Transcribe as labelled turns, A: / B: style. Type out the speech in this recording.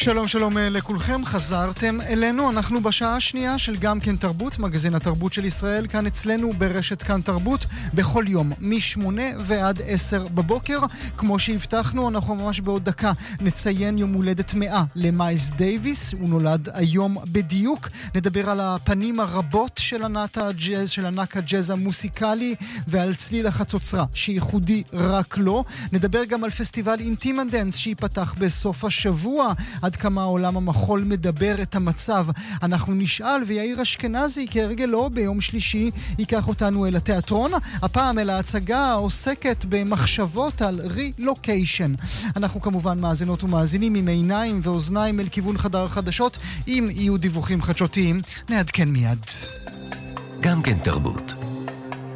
A: שלום שלום לכולכם, חזרתם אלינו, אנחנו בשעה השנייה של גם כן תרבות, מגזין התרבות של ישראל, כאן אצלנו ברשת כאן תרבות, בכל יום, מ-8 ועד 10 בבוקר, כמו שהבטחנו, אנחנו ממש בעוד דקה נציין יום הולדת 100 למיילס דייביס, הוא נולד היום בדיוק, נדבר על הפנים הרבות של ענק הג'אז המוסיקלי, ועל צליל החצוצרה, שייחודי רק לו, נדבר גם על פסטיבל אינטימנדנס, שיפתח בסוף השבוע, עד כמה העולם המחול מדבר את המצב. אנחנו נשאל, ויאיר אשכנזי כהרגלו ביום שלישי ייקח אותנו אל התיאטרון, הפעם אל ההצגה העוסקת במחשבות על רילוקיישן. אנחנו כמובן מאזינות ומאזינים עם עיניים ואוזניים אל כיוון חדר החדשות, אם יהיו דיווחים חדשותיים נעדכן מיד.
B: גם כן תרבות